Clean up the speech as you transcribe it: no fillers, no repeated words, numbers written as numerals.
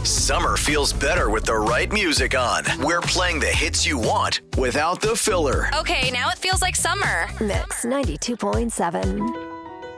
Summer feels better with the right music on. We're playing the hits you want without the filler. Okay, now it feels like summer. Mix 92.7.